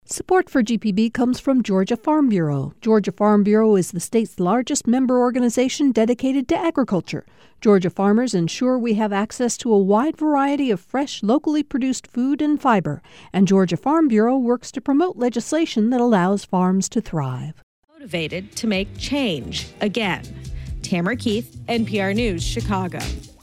Support for GPB comes from Georgia Farm Bureau. Georgia Farm Bureau is the state's largest member organization dedicated to agriculture. Georgia farmers ensure we have access to a wide variety of fresh, locally produced food and fiber. And Georgia Farm Bureau works to promote legislation that allows farms to thrive. Motivated to make change again. Tamara Keith, NPR News, Chicago.